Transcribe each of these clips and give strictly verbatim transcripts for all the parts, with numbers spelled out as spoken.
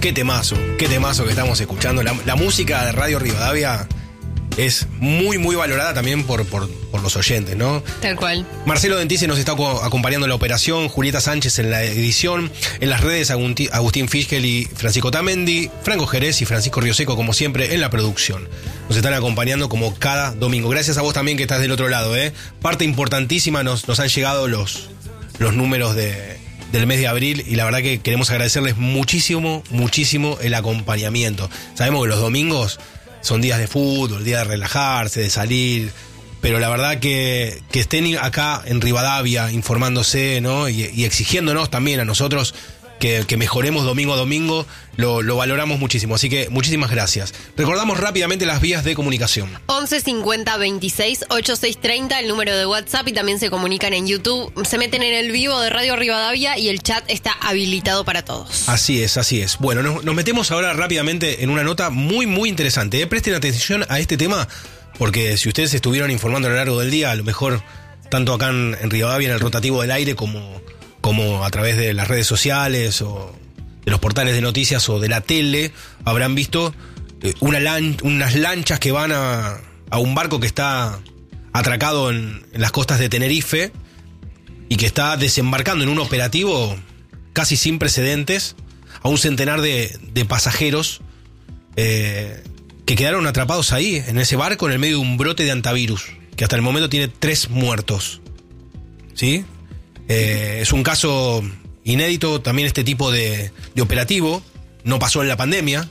qué temazo, qué temazo que estamos escuchando. La, la música de Radio Rivadavia es muy, muy valorada también por, por, por los oyentes, ¿no? Tal cual. Marcelo Dentice nos está acompañando en la operación, Julieta Sánchez en la edición, en las redes Agustín, Agustín Fischel y Francisco Tamendi, Franco Jerez y Francisco Rioseco, como siempre, en la producción. Nos están acompañando como cada domingo. Gracias a vos también que estás del otro lado, ¿eh? Parte importantísima, nos, nos han llegado los, los números de, del mes de abril y la verdad que queremos agradecerles muchísimo, muchísimo el acompañamiento. Sabemos que los domingos son días de fútbol, días de relajarse, de salir, pero la verdad que, que estén acá en Rivadavia informándose, ¿no? y, y exigiéndonos también a nosotros que, que mejoremos domingo a domingo, lo, lo valoramos muchísimo, así que muchísimas gracias. Recordamos rápidamente las vías de comunicación. once cincuenta veintiséis ochenta y seis treinta, el número de WhatsApp, y también se comunican en YouTube, se meten en el vivo de Radio Rivadavia y el chat está habilitado para todos. Así es, así es. Bueno, nos, nos metemos ahora rápidamente en una nota muy, muy interesante, ¿eh? Presten atención a este tema, porque si ustedes estuvieron informando a lo largo del día, a lo mejor tanto acá en, en Rivadavia, en el rotativo del aire, como, como a través de las redes sociales o de los portales de noticias o de la tele, habrán visto eh, una lan- unas lanchas que van a, a un barco que está atracado en, en las costas de Tenerife y que está desembarcando en un operativo casi sin precedentes a un centenar de, de pasajeros eh, que quedaron atrapados ahí, en ese barco, en el medio de un brote de antivirus, que hasta el momento tiene tres muertos. ¿Sí? Eh, es un caso inédito también este tipo de, de operativo. No pasó en la pandemia.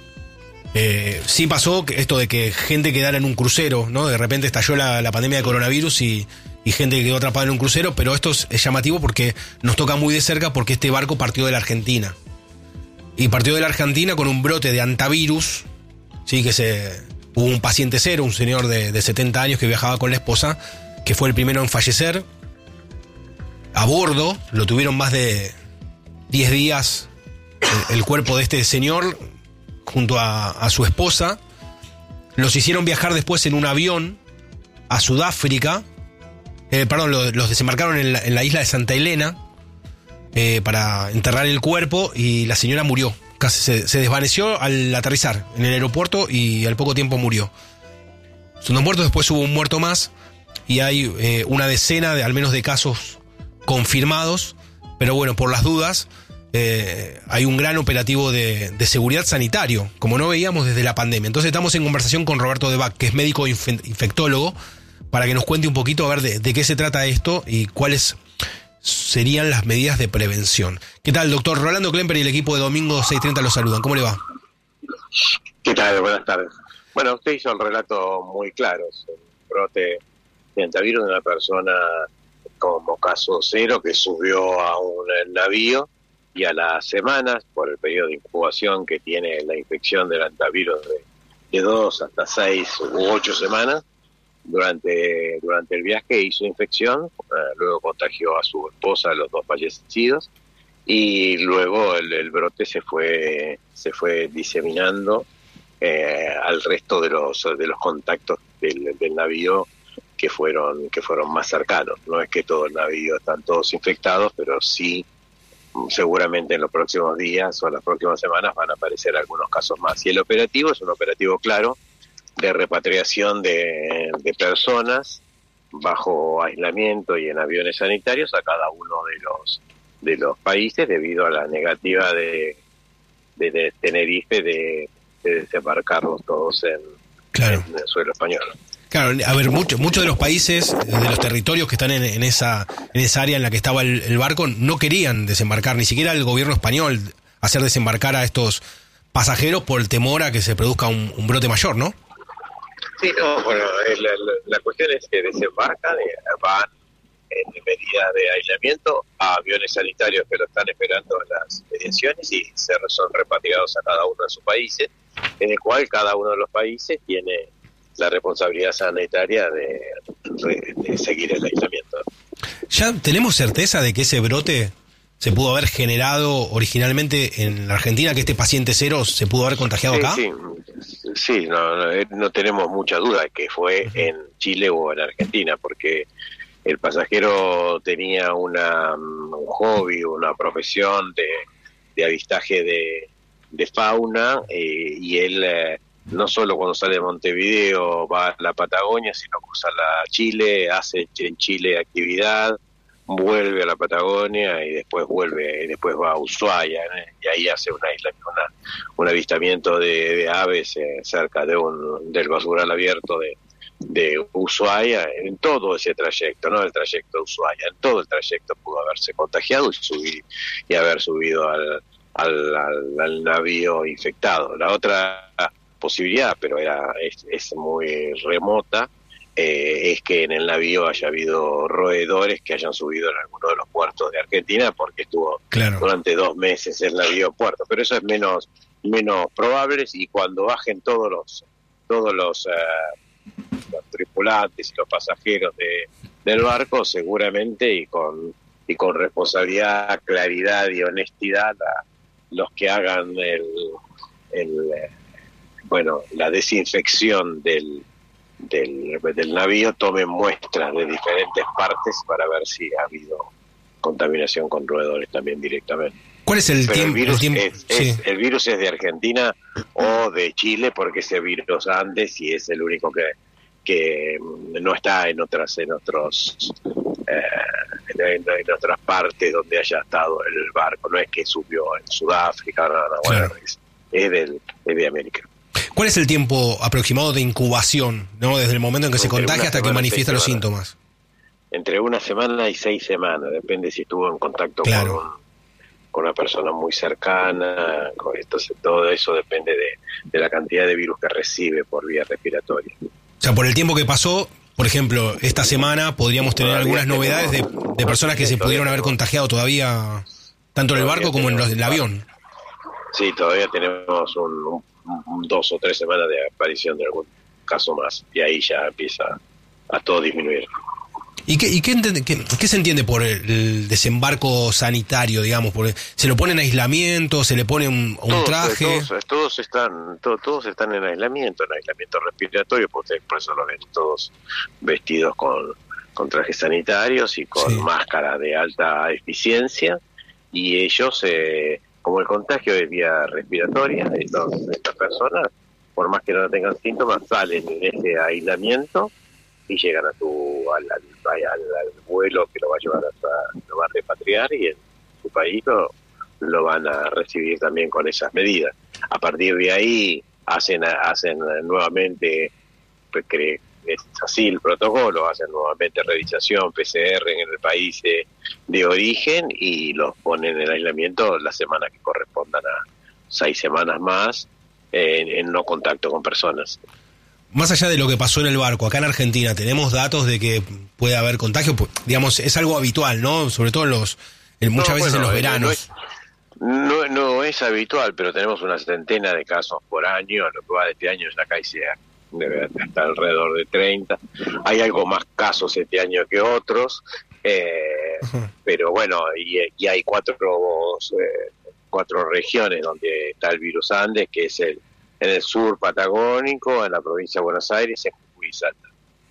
Eh, sí pasó que esto de que gente quedara en un crucero, ¿no? De repente estalló la, la pandemia de coronavirus y, y gente quedó atrapada en un crucero, pero esto es, es llamativo porque nos toca muy de cerca porque este barco partió de la Argentina. Y partió de la Argentina con un brote de antivirus, sí, que se hubo un paciente cero, un señor de, de setenta años que viajaba con la esposa, que fue el primero en fallecer. A bordo lo tuvieron más de diez días el, el cuerpo de este señor junto a, a su esposa. Los hicieron viajar después en un avión a Sudáfrica. Eh, perdón, lo, los desembarcaron en la, en la isla de Santa Elena eh, para enterrar el cuerpo y la señora murió. Casi se, se desvaneció al aterrizar en el aeropuerto y al poco tiempo murió. Son dos muertos, después hubo un muerto más y hay eh, una decena de al menos de casos confirmados, pero bueno, por las dudas, eh, hay un gran operativo de, de seguridad sanitario, como no veíamos desde la pandemia. Entonces estamos en conversación con Roberto Debac, que es médico infectólogo, para que nos cuente un poquito a ver de, de qué se trata esto y cuáles serían las medidas de prevención. ¿Qué tal, doctor? Rolando Klemper y el equipo de Domingo seiscientos treinta los saludan. ¿Cómo le va? ¿Qué tal? Buenas tardes. Bueno, usted hizo el relato muy claro. Es un brote de antivirus de una persona como caso cero que subió a un navío y a las semanas, por el periodo de incubación que tiene la infección del antivirus de, de dos hasta seis u ocho semanas, durante durante el viaje hizo infección, eh, luego contagió a su esposa, a los dos fallecidos, y luego el, el brote se fue se fue diseminando eh, al resto de los de los contactos del, del navío que fueron que fueron más cercanos. No es que todo el navío están todos infectados, pero sí seguramente en los próximos días o en las próximas semanas van a aparecer algunos casos más. Y el operativo es un operativo claro de repatriación de, de personas bajo aislamiento y en aviones sanitarios a cada uno de los de los países debido a la negativa de, de, de Tenerife de, de desembarcarlos todos en, claro. en el suelo español. Claro, a ver, muchos muchos de los países, de los territorios que están en, en esa en esa área en la que estaba el, el barco, no querían desembarcar, ni siquiera el gobierno español hacer desembarcar a estos pasajeros por el temor a que se produzca un, un brote mayor, ¿no? Sí, no, bueno, la, la, la cuestión es que desembarcan, van en medida de aislamiento a aviones sanitarios que lo están esperando en las mediaciones y se son repatriados a cada uno de sus países, en el cual cada uno de los países tiene la responsabilidad sanitaria de, de, de seguir el aislamiento. ¿Ya tenemos certeza de que ese brote se pudo haber generado originalmente en la Argentina, que este paciente cero se pudo haber contagiado sí, acá? Sí, sí no, no, no tenemos mucha duda de que fue uh-huh. en Chile o en Argentina, porque el pasajero tenía una, un hobby, una profesión de, de avistaje de, de fauna, eh, y él eh, no solo cuando sale de Montevideo va a la Patagonia, sino cruza la Chile, hace en Chile actividad, vuelve a la Patagonia y después vuelve y después va a Ushuaia, ¿eh? Y ahí hace una isla, una, un avistamiento de, de aves eh, cerca de un del basural abierto de, de Ushuaia, en todo ese trayecto, no el trayecto de Ushuaia, en todo el trayecto pudo haberse contagiado y subir y haber subido al, al, al, al navío infectado. La otra posibilidad, pero era es, es muy remota, Eh, es que en el navío haya habido roedores que hayan subido en alguno de los puertos de Argentina, porque estuvo claro. durante dos meses el navío puerto, pero eso es menos menos probable, y cuando bajen todos los todos los, uh, los tripulantes y los pasajeros de, del barco, seguramente y con y con responsabilidad, claridad y honestidad, la, los que hagan el, el eh, bueno la desinfección del Del, del navío tomen muestras de diferentes partes para ver si ha habido contaminación con roedores también directamente. ¿Cuál es el Pero tiempo? El virus, el, tiempo es, sí. es, el virus es de Argentina o de Chile, porque ese virus Andes y es el único que que no está en otras en otros eh, en, en otras partes donde haya estado el barco. No es que subió en Sudáfrica, no, no, Claro. bueno, es, es, del, es de América. ¿Cuál es el tiempo aproximado de incubación, ¿no? Desde el momento en que se Entre contagia una hasta que semana y manifiesta seis los semanas. síntomas? Entre una semana y seis semanas, depende si estuvo en contacto Claro. con, un, con una persona muy cercana, con entonces todo eso depende de, de la cantidad de virus que recibe por vía respiratoria. O sea, por el tiempo que pasó, por ejemplo, esta semana podríamos tener Todavía algunas novedades de, de personas que sí, se pudieron todavía haber tenemos. contagiado todavía, tanto en el Todavía barco como en los del tenemos. avión. Sí, todavía tenemos un, un, un dos o tres semanas de aparición de algún caso más, y ahí ya empieza a todo disminuir. ¿Y qué, y qué, entiende- qué, qué se entiende por el desembarco sanitario, digamos? Porque ¿se lo pone en aislamiento? ¿Se le pone un, un Todos, traje? Todos, todos están todos, todos están en aislamiento, en aislamiento respiratorio, porque por eso lo ven todos vestidos con, con trajes sanitarios y con Sí. máscara de alta eficiencia, y ellos, eh, como el contagio es vía respiratoria de, estos, de estas personas, por más que no tengan síntomas, salen en ese aislamiento y llegan a tu al, al, al, al vuelo que lo va a llevar hasta, lo va a repatriar, y en su país lo, lo van a recibir también con esas medidas. A partir de ahí hacen hacen nuevamente, pues, cre- es así el protocolo, hacen nuevamente revisación P C R en el país de, de origen, y los ponen en aislamiento la semana que correspondan a seis semanas más en, en no contacto con personas. Más allá de lo que pasó en el barco, acá en Argentina, ¿tenemos datos de que puede haber contagio? Pues, digamos, es algo habitual, ¿no? Sobre todo en los, en muchas No, veces bueno, en los eh, veranos. No, no es habitual, pero tenemos una centena de casos por año. Lo que va de este año ya casi debe estar alrededor de treinta. Hay algo más casos este año que otros, eh, Ajá. pero bueno, y, y hay cuatro eh, cuatro regiones donde está el virus Andes, que es el en el sur patagónico, en la provincia de Buenos Aires, en Jujuy y Salta.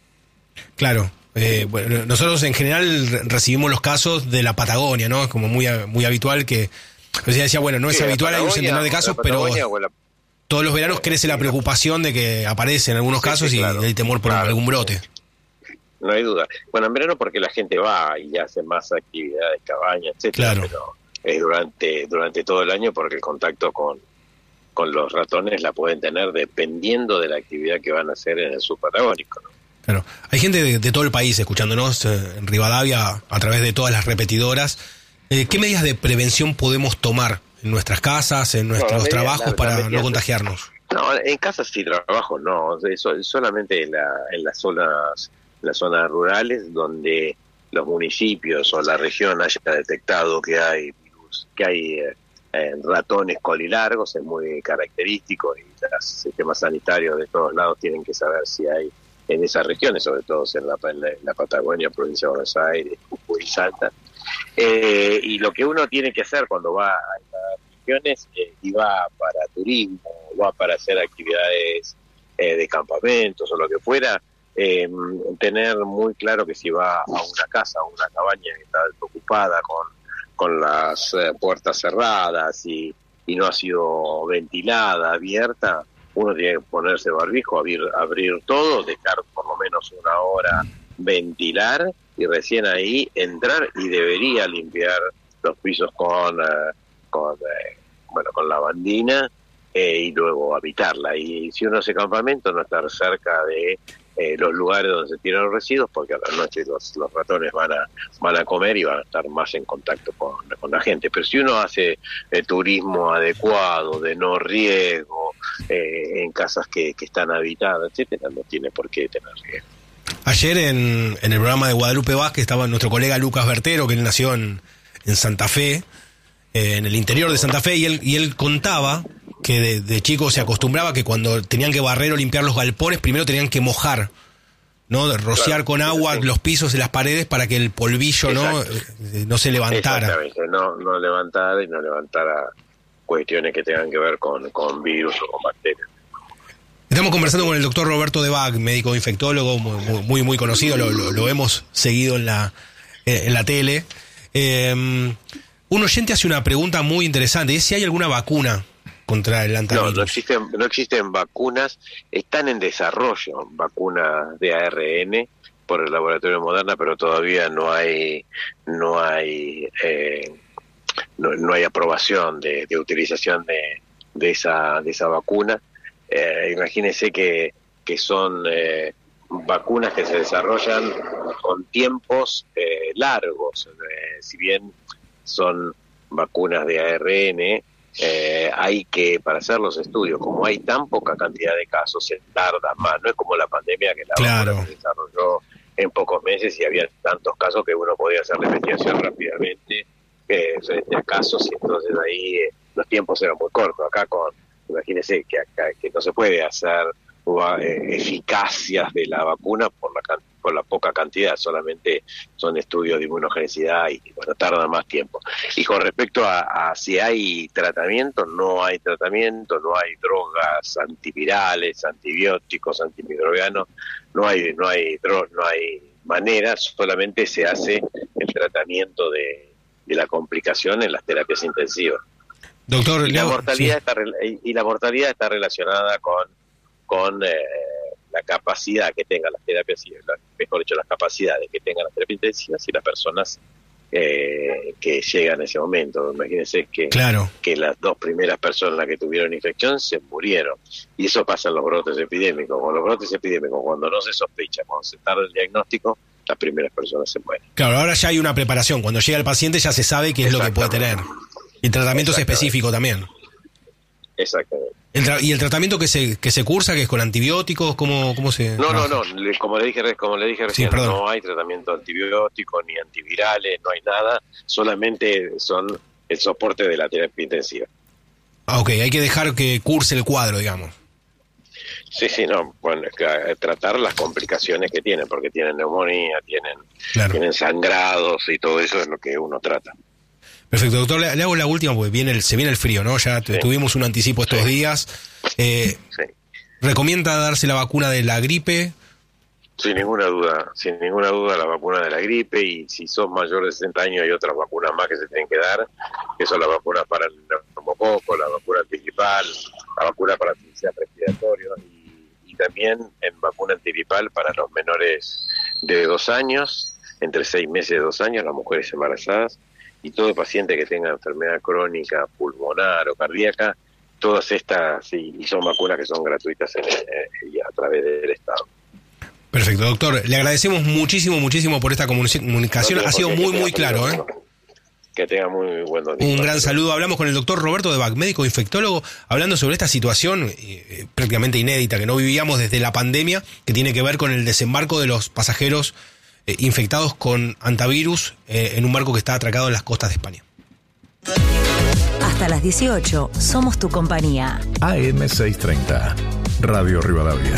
Claro. Eh, bueno, nosotros en general re- recibimos los casos de la Patagonia, ¿no? Es como muy, a- muy habitual que... O sea, decía, bueno, no es Sí, la habitual, hay un Patagonia, centenar de casos, la pero Patagonia o la- todos los veranos crece la preocupación de que aparecen algunos Sí, casos sí, y claro. hay temor por Claro. algún brote. No hay duda. Bueno, en verano porque la gente va y hace más actividades, cabañas, etcétera, Claro. pero es durante durante todo el año, porque el contacto con, con los ratones la pueden tener dependiendo de la actividad que van a hacer en el sur patagónico, ¿no? Claro. Hay gente de, de todo el país escuchándonos eh, en Rivadavia a través de todas las repetidoras. Eh, ¿Qué medidas de prevención podemos tomar en nuestras casas, en nuestros No, la medida- trabajos la- para la no medida- contagiarnos? No, en casas y trabajo no, eso, solamente en, la, en las zonas las zonas rurales donde los municipios o la región haya detectado que hay virus, que hay eh, eh, ratones colilargos, es muy característico, y los sistemas sanitarios de todos lados tienen que saber si hay en esas regiones, sobre todo en la, en la, en la Patagonia, provincia de Buenos Aires, Jujuy y Salta. Eh, y lo que uno tiene que hacer cuando va a estas regiones eh, y va para turismo, va para hacer actividades eh, de campamentos o lo que fuera, eh, tener muy claro que si va a una casa, a una cabaña que está ocupada con, con las eh, puertas cerradas y, y no ha sido ventilada, abierta, uno tiene que ponerse barbijo, abrir, abrir todo, dejar por lo menos una hora ventilar y recién ahí entrar, y debería limpiar los pisos con, uh, con eh, bueno, con lavandina eh, y luego habitarla. Y si uno hace campamento, no estar cerca de eh, los lugares donde se tiran los residuos, porque a la noche los, los ratones van a van a comer y van a estar más en contacto con, con la gente. Pero si uno hace eh, turismo adecuado, de no riesgo, eh, en casas que, que están habitadas, etcétera, no tiene por qué tener riesgo. Ayer en, en el programa de Guadalupe Vázquez estaba nuestro colega Lucas Bertero, que él nació en, en Santa Fe, eh, en el interior de Santa Fe, y él, y él contaba que de, de chico se acostumbraba que cuando tenían que barrer o limpiar los galpones, primero tenían que mojar, ¿no? De rociar claro, con agua sí. los pisos y las paredes para que el polvillo no, eh, no se levantara. Exactamente, no, no levantara y no levantara cuestiones que tengan que ver con, con virus o con bacterias. Estamos conversando con el doctor Roberto Debac, médico infectólogo muy muy, muy conocido, lo, lo, lo hemos seguido en la, en la tele. Eh, un oyente hace una pregunta muy interesante, es si hay alguna vacuna contra el antivirus. No, no existen, no existen vacunas, están en desarrollo vacunas de A R N por el laboratorio Moderna, pero todavía no hay no hay eh, no, no hay aprobación de, de utilización de, de esa de esa vacuna. Eh, imagínense que, que son eh, vacunas que se desarrollan con tiempos eh, largos. Eh, si bien son vacunas de A R N, eh, hay que, para hacer los estudios, como hay tan poca cantidad de casos, se tarda más. No es como la pandemia, que la claro. vacuna se desarrolló en pocos meses y había tantos casos que uno podía hacer la investigación rápidamente eh, frente a casos, y entonces ahí eh, los tiempos eran muy cortos. Acá con Imagínense que acá que no se puede hacer eh, eficacias de la vacuna por la por la poca cantidad, solamente son estudios de inmunogenicidad y bueno, tarda más tiempo. Y con respecto a, a si hay tratamiento, no hay tratamiento, no hay drogas antivirales, antibióticos, antimicrobianos, no hay no hay dro- no hay manera, solamente se hace el tratamiento de, de la complicación en las terapias intensivas. Doctor, y la Leo, mortalidad sí. está y la mortalidad está relacionada con con eh, la capacidad que tengan las terapias, mejor dicho, las capacidades que tengan las terapias intensivas y las personas eh, que llegan en ese momento. Imagínense que claro. que las dos primeras personas que tuvieron infección se murieron, y eso pasa en los brotes epidémicos. Con los brotes epidémicos, cuando no se sospecha, cuando se tarda el diagnóstico, las primeras personas se mueren. Claro, ahora ya hay una preparación. Cuando llega el paciente ya se sabe qué es lo que puede tener. Y tratamiento es específico también. Exactamente. El tra- ¿Y el tratamiento que se que se cursa, que es con antibióticos? ¿Cómo, cómo se No, trabaja? no, no. Le- Como le dije, como le dije recién, Sí, no hay tratamiento antibiótico ni antivirales, no hay nada. Solamente son el soporte de la terapia intensiva. Ah, ok, hay que dejar que curse el cuadro, digamos. Sí, sí, no. Bueno, es que, eh, tratar las complicaciones que tienen, porque tienen neumonía, tienen, Claro. tienen sangrados y todo eso es lo que uno trata. Perfecto, doctor, le, le hago la última porque viene el, se viene el frío, ¿no? Ya Sí. tuvimos un anticipo estos Sí. días. Eh, Sí. ¿Recomienda darse la vacuna de la gripe? Sin ninguna duda, sin ninguna duda la vacuna de la gripe, y si sos mayor de sesenta años hay otras vacunas más que se tienen que dar, que son las vacunas para el neumococo, la vacuna antigripal, la vacuna para el sistema respiratorio y, y también en vacuna antigripal para los menores de dos años, entre seis meses y dos años, las mujeres embarazadas y todo paciente que tenga enfermedad crónica, pulmonar o cardíaca, todas estas, y, y son vacunas que son gratuitas en, en, a través del Estado. Perfecto, doctor. Le agradecemos muchísimo, muchísimo por esta comuni- comunicación. No, ha sido porque muy, que muy tenga claro, muy ¿eh? bueno. Que tenga muy buen día. Un gran saludo. Hablamos con el doctor Roberto Debac, médico infectólogo, hablando sobre esta situación eh, prácticamente inédita que no vivíamos desde la pandemia, que tiene que ver con el desembarco de los pasajeros eh, infectados con antivirus eh, en un barco que está atracado en las costas de España. Hasta las dieciocho, somos tu compañía. A M seiscientos treinta, Radio Rivadavia.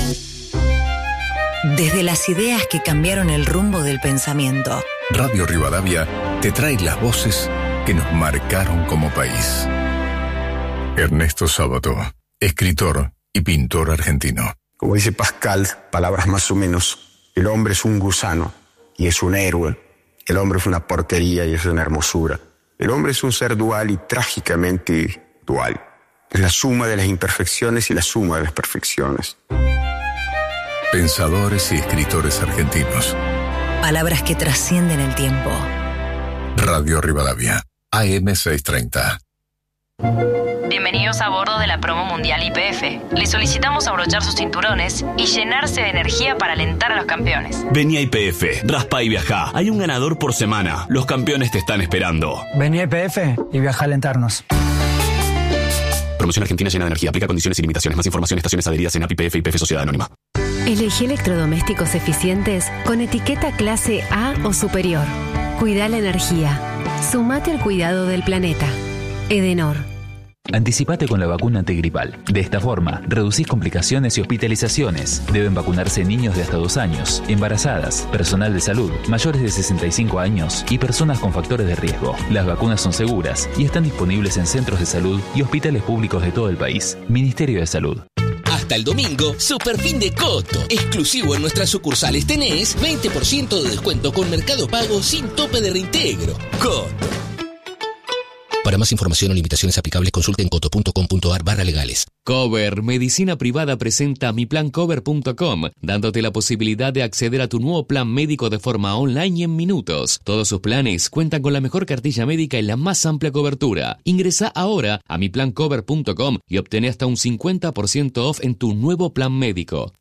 Desde las ideas que cambiaron el rumbo del pensamiento. Radio Rivadavia te trae las voces que nos marcaron como país. Ernesto Sábato, escritor y pintor argentino. Como dice Pascal, palabras más o menos, el hombre es un gusano y es un héroe. El hombre es una porquería y es una hermosura. El hombre es un ser dual y trágicamente actual. Es la suma de las imperfecciones y la suma de las perfecciones. Pensadores y escritores argentinos. Palabras que trascienden el tiempo. Radio Rivadavia, A M seiscientos treinta. Bienvenidos a bordo de la promo mundial Y P F. Les solicitamos abrochar sus cinturones y llenarse de energía para alentar a los campeones. Vení a Y P F, raspa y viajá. Hay un ganador por semana. Los campeones te están esperando. Vení a Y P F y viajá a alentarnos. Promoción Argentina llena de energía. Aplica condiciones y limitaciones. Más información, estaciones adheridas en A P I P F y P F Sociedad Anónima. Elegí electrodomésticos eficientes con etiqueta clase A o superior. Cuida la energía. Sumate al cuidado del planeta. Edenor. Anticipate con la vacuna antigripal. De esta forma, reducís complicaciones y hospitalizaciones. Deben vacunarse niños de hasta dos años, embarazadas, personal de salud, mayores de sesenta y cinco años y personas con factores de riesgo. Las vacunas son seguras y están disponibles en centros de salud y hospitales públicos de todo el país. Ministerio de Salud. Hasta el domingo, super fin de Coto. Exclusivo en nuestras sucursales tenés veinte por ciento de descuento con Mercado Pago sin tope de reintegro. Coto. Para más información o limitaciones aplicables, consulten coto punto com punto ar barra legales. Cover Medicina Privada presenta mi plan cover punto com, dándote la posibilidad de acceder a tu nuevo plan médico de forma online y en minutos. Todos sus planes cuentan con la mejor cartilla médica y la más amplia cobertura. Ingresa ahora a mi plan cover punto com y obtén hasta un cincuenta por ciento off en tu nuevo plan médico.